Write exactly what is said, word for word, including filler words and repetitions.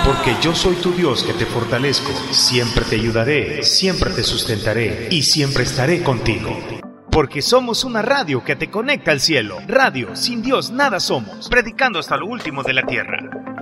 Porque yo soy tu Dios que te fortalezco, siempre te ayudaré, siempre te sustentaré y siempre estaré contigo. Porque somos una radio que te conecta al cielo. Radio, sin Dios nada somos, predicando hasta lo último de la tierra.